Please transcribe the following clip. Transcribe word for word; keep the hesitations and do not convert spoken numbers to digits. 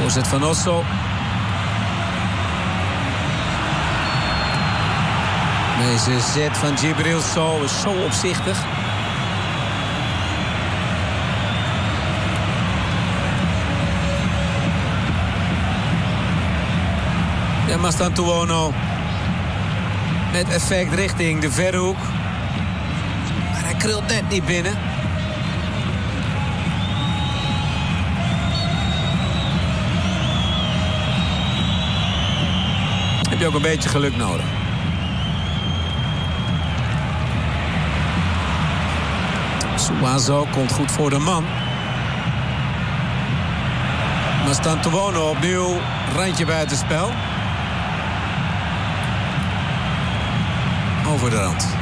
Voorzet van Osso. Deze zet van Djibril Sow is zo opzichtig. Ja, Mastantuono met effect richting de verre hoek. Maar hij krult net niet binnen. Heb je ook een beetje geluk nodig. Suazo komt goed voor de man. Mastantuono opnieuw randje buitenspel. Over de rand.